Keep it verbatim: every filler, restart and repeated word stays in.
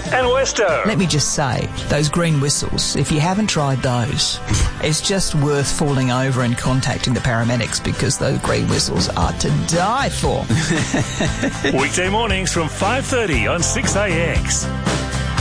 Matt and Westo. Let me just say, those green whistles, if you haven't tried those, it's just worth falling over and contacting the paramedics because those green whistles are to die for. Weekday mornings from five thirty on six A X.